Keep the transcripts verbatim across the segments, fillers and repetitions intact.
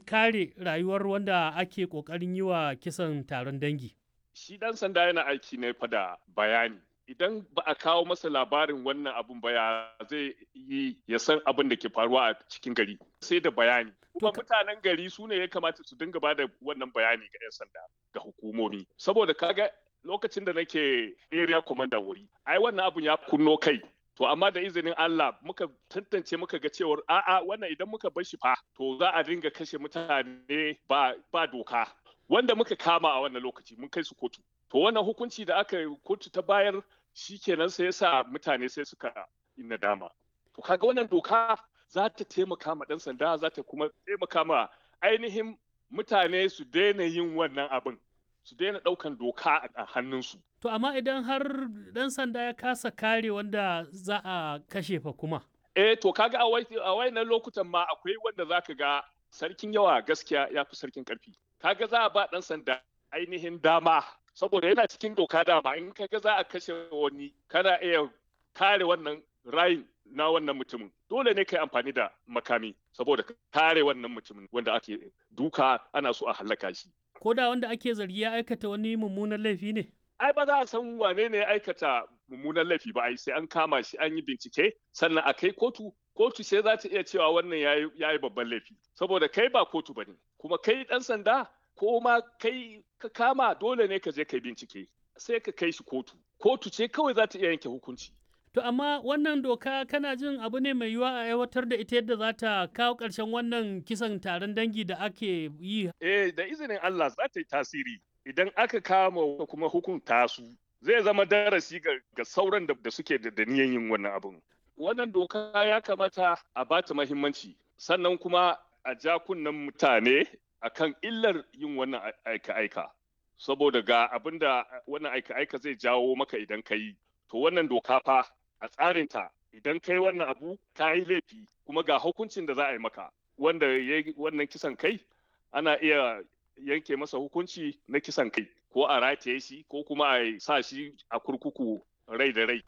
kare rayuwar wanda ake ƙoƙarin yi wa kisan taron dangi? Shi ɗan sanda yana aiki ne fa da bayani. Idan ba a kawo masa labarin wannan abun ba ya zai yi ya san abin da ke faruwa a cikin gari sai da bayani. Kuma mutanen gari su ne ya kamata su dinga ba da wannan bayani ga 'yan sanda ga hukumomi. Saboda kaga lokacin da nake area commander wuri, ai wannan abun ya kunno kai. To amma da izinin Allah muka tantance muka ga cewar a'a wannan idan muka bar shi fa to za a dinga kashe mutane ba ba doka. Wanda muka kama a wannan lokaci mun kai su kotu. To wannan hukunci da aka kotu ta bayar shikenan sai yasa mutane sai suka yi nadama. To kaga wannan doka za ta taimaka ma ɗan sanda za ta kuma taimaka ma ainihin mutane su daina yin wannan abin. Su daina ɗaukan doka a hannunsu. To amma idan har ɗan sanda ya kasa kare wanda za a kashe fa kuma? Eh to kaga a wayannan lokutan ma akwai wanda za ka ga sarkin yawa gaskiya ya fi sarkin ƙarfi. Kaga za a ba ɗan sanda ainihin dama saboda yana cikin doka dama in kaga za a kashe wani kana iya kare wannan rayin na wannan mutumin dole ne kai amfani da makami saboda kare wannan mutumin wanda ake duka ana so a hallaka shi. Ko da wanda ake zargi ya aikata wani mummunan laifi ne? Ai ba za a san wane ne ya aikata mummunan laifi ba ai sai an kama shi an yi bincike sannan a kai kotu kotu sai za ta iya cewa wannan ya yi babban laifi saboda kai ba kotu ba ne kuma kai ɗan sanda ko ma kai ka kama dole ne ka je kai bincike sai ka kai shi kotu kotu ce kawai za ta iya yanke hukunci. To amma wannan doka kana jin abu ne mai yiwuwa a aiwatar da ita yadda za ta kawo ƙarshen wannan kisan taron dangi da ake yi? Eh da izinin Allah za ta yi tasiri idan aka kama kuma hukunta su zai zama darasi ga sauran da suke da niyan yin wannan abin. Wannan doka ya kamata a ba ta muhimmanci sannan kuma a ja kunnen mutane akan illar yin wannan aika-aika saboda ga abin da wannan aika-aika zai jawo maka idan ka yi. To wannan doka fa a tsarinta idan kai wannan abu ka yi laifi kuma ga hukuncin da za a yi maka wanda ya yi wannan kisan kai ana iya yanke masa hukunci na kisan kai ko a rataye shi ko kuma a sa shi a kurkuku rai da rai.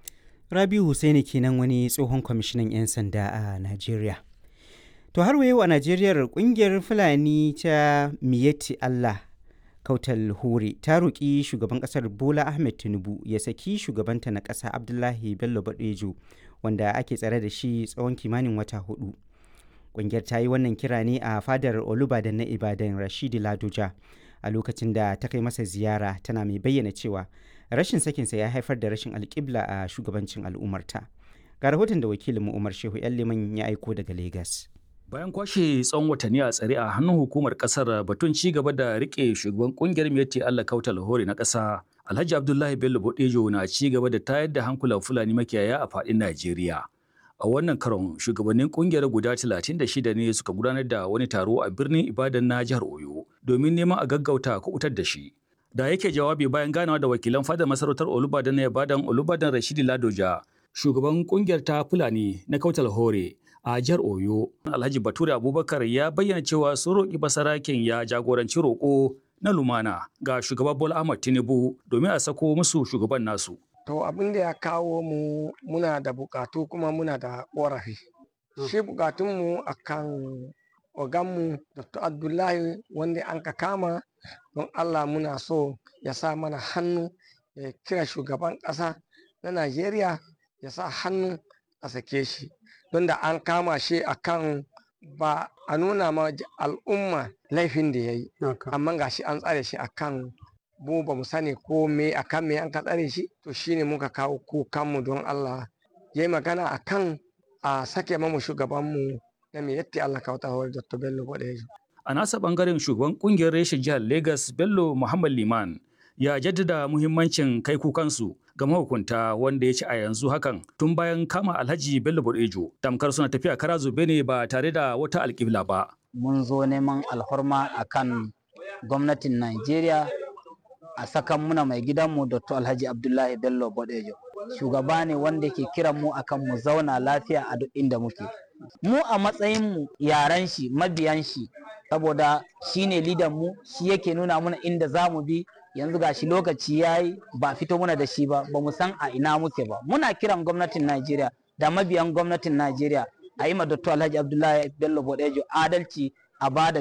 Rabiu Hussaini kenan wani tsohon kwamishinan 'yan sanda a Najeriya. To har wa yau a Najeriya kungiyar Fulani ta Miyetti Allah Kautal Hore ta roƙi shugaban ƙasar Bola Ahmed Tinubu ya saki shugabanta na ƙasa Abdullahi Bello Badejo wanda ake tsare da shi tsawon kimanin wata hudu. Ƙungiyar ta yi wannan kira ne a fadar Olubadan na Ibadan Rashidi Ladoja a lokacin da ta kai masa ziyara tana mai bayyana cewa rashin sakinsa ya haifar da rashin alƙibla a shugabancin al'ummarta. Ga rahoton da wakilinmu Umar Shehu Liman ya aiko daga Legas. Bayan kwashe tsawon watanni a tsare a hannun hukumar kasar batun ci gaba da rike shugaban kungiyar Miyetti Allah Kautal Hore na ƙasa, Alhaji Abdullahi Bello Badejo na ci gaba da tayar da hankulan Fulani makiyaya a faɗin Najeriya. A wannan karon shugabannin kungiyar guda talatin da shida ne suka gudanar da wani taro a birnin Ibadan na jihar Oyo domin neman a gaggauta kubutar da shi. Da yake jawabi bayan ganawa da wakilan fadar masarautar Olubadan na Ibadan Olubadan Rashidi Ladoja, shugaban kungiyar ta Fulani na Kautal Hore a jihar Oyo, Alhaji Bature Abubakar ya bayyana cewa sun roƙi basaraken ya jagoranci roƙo na lumana ga shugaba Bola Ahmed Tinubu domin a sako musu shugaban nasu. To abin da ya kawo mu muna da bukatu kuma muna da ƙorafi. Shi bukatunmu akan oganmu Doctor Abdullahi wanda an ka kama don Allah muna so ya sa mana hannu ya kira shugaban ƙasa na Najeriya ya sa hannu a sake shi. Don da an kama shi akan ba a nuna ma al'umma laifin da ya yi amma ga shi an tsare shi akan mu ba mu sani ko me akan me an ka tsare shi to shine muka kawo kukanmu don Allah ya yi magana akan a sake mamu shugabanmu na Miyetti Allah Kautal Hore Doctor Bello Badejo. A nasa bangaren shugaban kungiyar reshen jihar Lagos Bello Muhammad Liman ya jaddada muhimmancin kai kukansu ga mahukunta wanda ya ci a yanzu hakan tun bayan kama Alhaji Bello Badejo tamkar suna tafiya kara zube ne ba tare da wata alƙibla ba. Mun zo neman alhorma akan gwamnatin Najeriya a sakan muna mai gidanmu Doctor Alhaji Abdullahi Bello Badejo. Shugaba ne wanda ke kiran mu akan mu zauna lafiya a duk inda muke. Mu a matsayin mu yaran shi mabiyan shi saboda shine lidan mu shi yake nuna mana inda zamu bi yanzu gashi lokaci yayi ba fito muna da shi ba ba mu san a ina muke ba muna kiran gwamnatin Najeriya da mabiyan gwamnatin Najeriya a yi ma Doctor Alhaji Abdullahi Bello Badejo adalci a bada